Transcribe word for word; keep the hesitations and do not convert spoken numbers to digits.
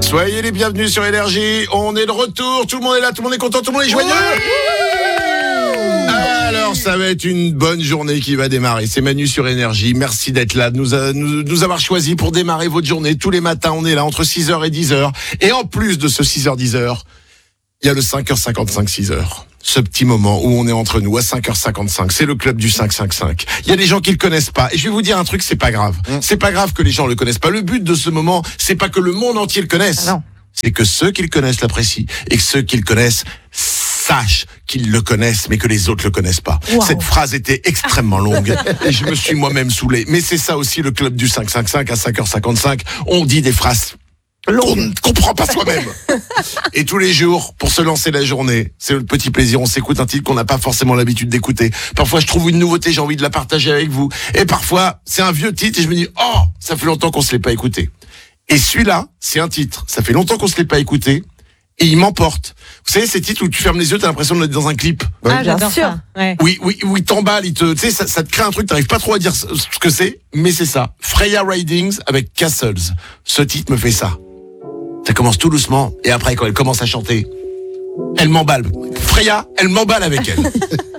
Soyez les bienvenus sur Énergie. On est de retour. Tout le monde est là, tout le monde est content, tout le monde est joyeux. Alors, ça va être une bonne journée qui va démarrer. C'est Manu sur Énergie. Merci d'être là, de nous, a, nous, nous avoir choisi pour démarrer votre journée. Tous les matins, on est là entre six heures et dix heures. Et en plus de ce six heures dix heures, il y a le cinq heures cinquante-cinq, six heures. Ce petit moment où on est entre nous à cinq heures cinquante-cinq, c'est le club du cinq cent cinquante-cinq. Il y a des gens qui le connaissent pas. Et je vais vous dire un truc, c'est pas grave. Mmh. C'est pas grave que les gens le connaissent pas. Le but de ce moment, c'est pas que le monde entier le connaisse. Ah non. C'est que ceux qui le connaissent l'apprécient. Et que ceux qui le connaissent sachent qu'ils le connaissent, mais que les autres le connaissent pas. Wow. Cette phrase était extrêmement longue. Et je me suis moi-même saoulé. Mais c'est ça aussi le club du cinq cent cinquante-cinq à cinq heures cinquante-cinq. On dit des phrases qu'on ne comprend pas soi-même. Et tous les jours, pour se lancer la journée, c'est le petit plaisir, on s'écoute un titre qu'on n'a pas forcément l'habitude d'écouter. Parfois, je trouve une nouveauté, j'ai envie de la partager avec vous. Et parfois, c'est un vieux titre et je me dis, oh, ça fait longtemps qu'on se l'est pas écouté. Et celui-là, c'est un titre, ça fait longtemps qu'on se l'est pas écouté. Et il m'emporte. Vous savez, ces titres où tu fermes les yeux, t'as l'impression d'être dans un clip. Ah, ouais. J'adore sûr. Ouais. Oui, oui, où il t'emballe, il te, tu sais, ça, ça te crée un truc, t'arrives pas trop à dire ce que c'est, mais c'est ça. Freya Ridings avec Castles. Ce titre me fait ça. Ça commence tout doucement, et après, quand elle commence à chanter, elle m'emballe. Freya, elle m'emballe avec elle.